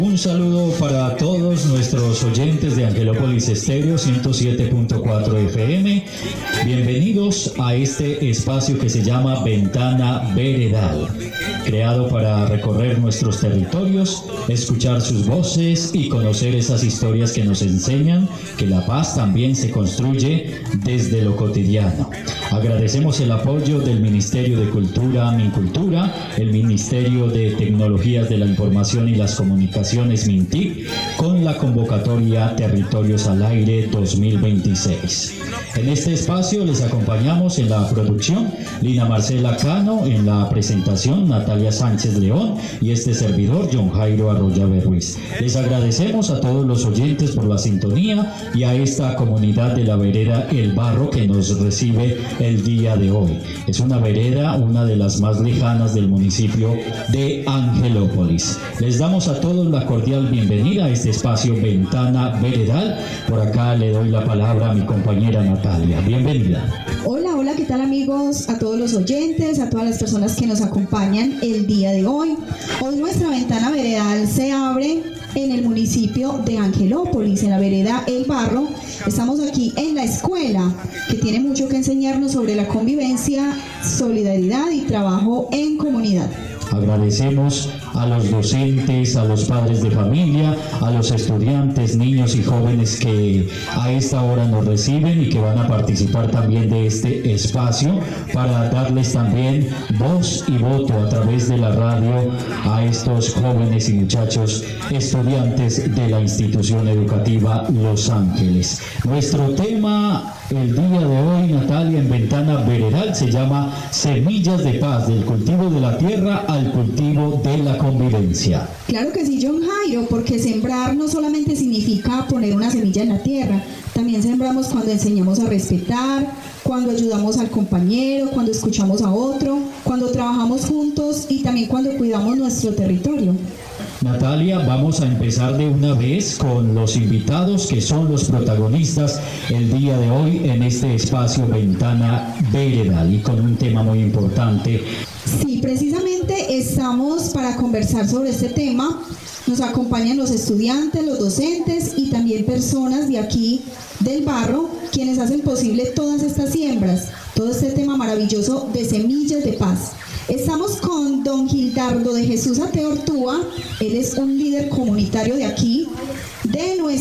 Un saludo para todos nuestros oyentes de Angelópolis Estéreo 107.4 FM. Bienvenidos a este espacio que se llama Ventana Veredal, creado para recorrer nuestros territorios, escuchar sus voces y conocer esas historias que nos enseñan que la paz también se construye desde lo cotidiano. Agradecemos el apoyo del Ministerio de Cultura, Mincultura, el Ministerio de Tecnologías de la Información y las Comunicaciones, MINTIC, con la convocatoria Territorios al Aire 2026. En este espacio les acompañamos en la producción Lina Marcela Cano, en la presentación Natalia Sánchez León y este servidor John Jairo Arroyave Ruiz. Les agradecemos a todos los oyentes por la sintonía y a esta comunidad de la vereda El Barro que nos recibe el día de hoy. Es una vereda, una de las más lejanas del municipio de Angelópolis. Les damos a todos la cordial bienvenida a este espacio Ventana Veredal. Por acá le doy la palabra a mi compañera Natalia. Bienvenida. Hola, ¿qué tal amigos? A todos los oyentes, a todas las personas que nos acompañan el día de hoy. Hoy nuestra Ventana Veredal se abre en el municipio de Angelópolis, en la vereda El Barro. Estamos aquí en la escuela, que tiene mucho que enseñarnos sobre la convivencia, solidaridad y trabajo en comunidad. Agradecemos a los docentes, a los padres de familia, a los estudiantes, niños y jóvenes que a esta hora nos reciben y que van a participar también de este espacio para darles también voz y voto a través de la radio a estos jóvenes y muchachos estudiantes de la institución educativa Los Ángeles. Nuestro tema el día de hoy, Natalia, en Ventana Veredal se llama Semillas de Paz, del cultivo de la tierra al cultivo de la convivencia. Claro que sí, John Jairo, porque sembrar no solamente significa poner una semilla en la tierra, también sembramos cuando enseñamos a respetar, cuando ayudamos al compañero, cuando escuchamos a otro, cuando trabajamos juntos y también cuando cuidamos nuestro territorio. Natalia, vamos a empezar de una vez con los invitados que son los protagonistas el día de hoy en este espacio Ventana Veredal y con un tema muy importante. Sí, precisamente estamos para conversar sobre este tema. Nos acompañan los estudiantes, los docentes y también personas de aquí del barro, quienes hacen posible todas estas siembras, todo este tema maravilloso de Semillas de Paz. Estamos con don Gildardo de Jesús Ateo Ortúa. Él es un líder comunitario de aquí, de nuestra